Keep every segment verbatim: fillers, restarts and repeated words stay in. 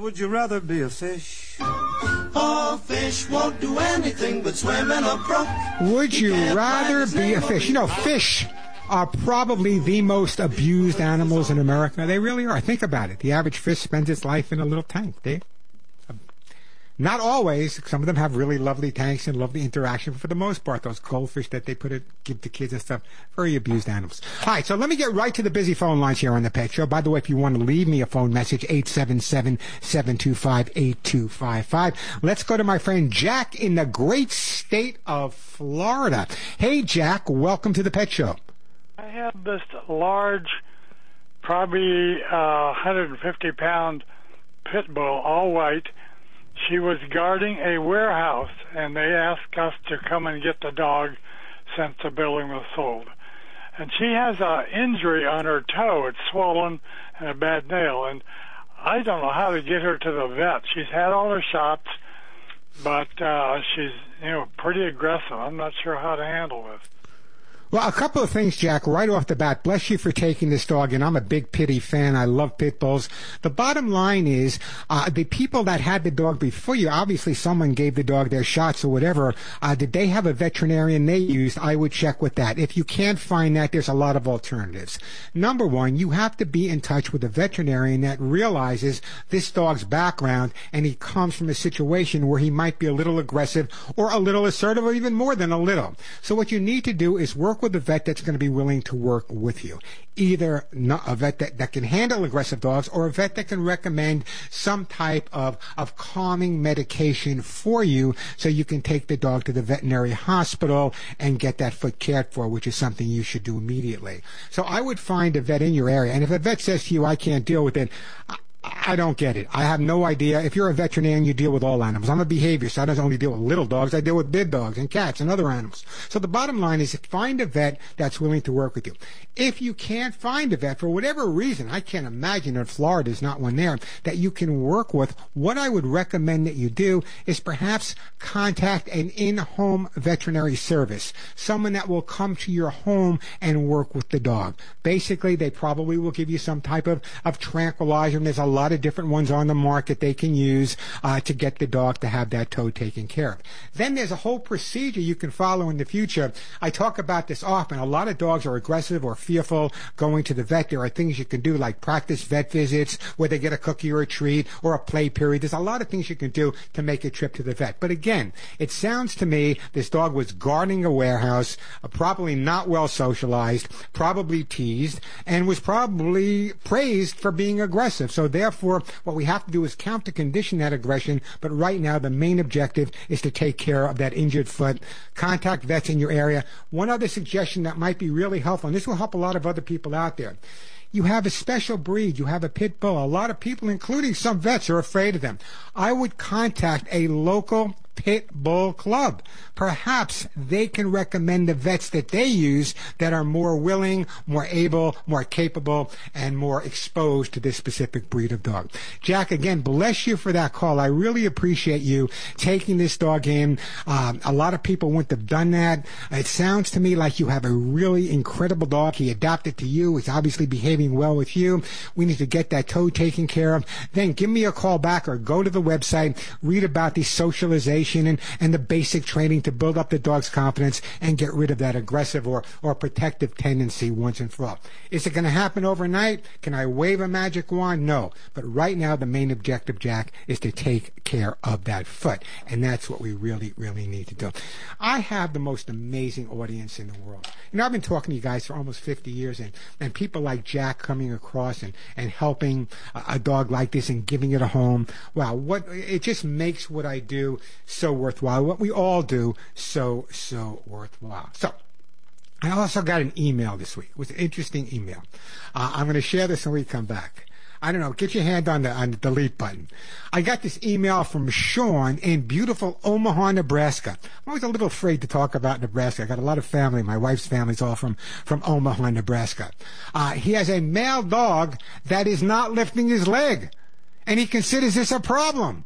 would you rather be a fish? A fish won't do anything but swim in a brook. Would you rather be a fish? You know, fish are probably the most abused animals in America. They really are. Think about it. The average fish spends its life in a little tank. They, uh, not always. Some of them have really lovely tanks and lovely interaction. But for the most part, those goldfish that they put it, give to kids and stuff, very abused animals. All right, so let me get right to the busy phone lines here on the Pet Show. By the way, if you want to leave me a phone message, eight seven seven, seven two five, eight two five five. Let's go to my friend Jack in the great state of Florida. Hey, Jack, welcome to the Pet Show. I have this large, probably uh, one hundred fifty pound pit bull, all white. She was guarding a warehouse, and they asked us to come and get the dog since the building was sold. And she has an injury on her toe. It's swollen and a bad nail. And I don't know how to get her to the vet. She's had all her shots, but uh, she's, you know, pretty aggressive. I'm not sure how to handle it. Well, a couple of things, Jack, right off the bat. Bless you for taking this dog, and I'm a big Pitty fan. I love pit bulls. The bottom line is uh, the people that had the dog before you, obviously someone gave the dog their shots or whatever. Uh, did they have a veterinarian they used? I would check with that. If you can't find that, there's a lot of alternatives. Number one, you have to be in touch with a veterinarian that realizes this dog's background, and he comes from a situation where he might be a little aggressive or a little assertive or even more than a little. So what you need to do is work with a vet that's going to be willing to work with you. Either a vet that, that can handle aggressive dogs or a vet that can recommend some type of, of calming medication for you so you can take the dog to the veterinary hospital and get that foot cared for, which is something you should do immediately. So I would find a vet in your area. And if a vet says to you, I can't deal with it, I, I don't get it. I have no idea. If you're a veterinarian, you deal with all animals. I'm a behaviorist. I don't only deal with little dogs. I deal with big dogs and cats and other animals. So the bottom line is find a vet that's willing to work with you. If you can't find a vet for whatever reason, I can't imagine that Florida is not one there, that you can work with, what I would recommend that you do is perhaps contact an in-home veterinary service, someone that will come to your home and work with the dog. Basically, they probably will give you some type of, of tranquilizer, and there's a lot of different ones on the market they can use uh, to get the dog to have that toe taken care of. Then there's a whole procedure you can follow in the future. I talk about this often. A lot of dogs are aggressive or fearful going to the vet. There are things you can do like practice vet visits where they get a cookie or a treat or a play period. There's a lot of things you can do to make a trip to the vet. But again, it sounds to me this dog was guarding a warehouse, uh, probably not well socialized, probably teased, and was probably praised for being aggressive. So there Therefore, what we have to do is counter condition that aggression, but right now the main objective is to take care of that injured foot. Contact vets in your area. One other suggestion that might be really helpful, and this will help a lot of other people out there. You have a special breed. You have a pit bull. A lot of people, including some vets, are afraid of them. I would contact a local pit bull club. Perhaps they can recommend the vets that they use that are more willing, more able, more capable, and more exposed to this specific breed of dog. Jack, again, bless you for that call. I really appreciate you taking this dog in. Um, a lot of people wouldn't have done that. It sounds to me like you have a really incredible dog. He adapted to you. He's obviously behaving well with you. We need to get that toe taken care of. Then give me a call back or go to the website, read about the socialization And, and the basic training to build up the dog's confidence and get rid of that aggressive or, or protective tendency once and for all. Is it going to happen overnight? Can I wave a magic wand? No. But right now, the main objective, Jack, is to take care of that foot. And that's what we really, really need to do. I have the most amazing audience in the world. You know, I've been talking to you guys for almost fifty years, and, and people like Jack coming across and, and helping a, a dog like this and giving it a home. Wow, what it just makes what I do so worthwhile. What we all do so, so worthwhile. So, I also got an email this week. It was an interesting email. Uh, I'm going to share this when we come back. I don't know, get your hand on the, on the delete button. I got this email from Sean in beautiful Omaha, Nebraska. I'm always a little afraid to talk about Nebraska. I got a lot of family. My wife's family's all from, from Omaha, Nebraska. Uh, he has a male dog that is not lifting his leg, and he considers this a problem.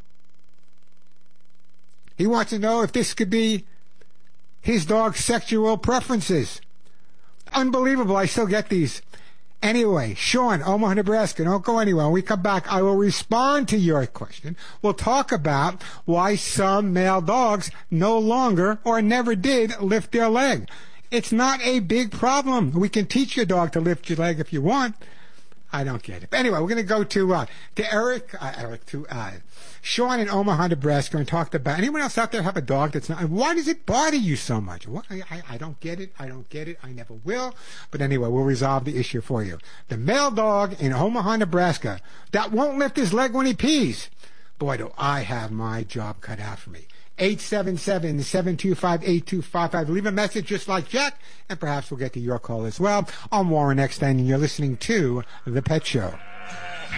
He wants to know if this could be his dog's sexual preferences. Unbelievable. I still get these. Anyway, Sean, Omaha, Nebraska, don't go anywhere. When we come back, I will respond to your question. We'll talk about why some male dogs no longer or never did lift their leg. It's not a big problem. We can teach your dog to lift your leg if you want. I don't get it. But anyway, we're going to go to uh, to Eric, uh, Eric to uh, Sean in Omaha, Nebraska, and talk about anyone else out there have a dog that's not. Why does it bother you so much? What, I, I, I don't get it. I don't get it. I never will. But anyway, we'll resolve the issue for you. The male dog in Omaha, Nebraska that won't lift his leg when he pees. Boy, do I have my job cut out for me. eight seven seven, seven two five, eight two five five. Leave a message just like Jack, and perhaps we'll get to your call as well. I'm Warren Eckstein, and you're listening to The Pet Show.